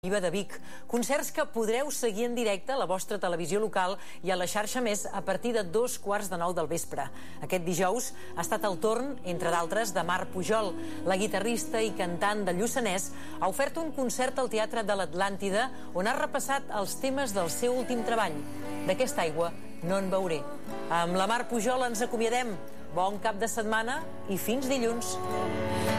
de Vic. Concerts que podreu seguir en directe a la vostra televisió local i a la xarxa Més a partir de 8:45 del vespre. Aquest dijous ha estat el torn, entre d'altres, de Mar Pujol. La guitarrista i cantant de Lluçanès ha ofert un concert al Teatre de l'Atlàntida on ha repassat els temes del seu últim treball. D'aquesta aigua no en beuré. Amb la Mar Pujol ens acomiadem. Bon cap de setmana i fins dilluns.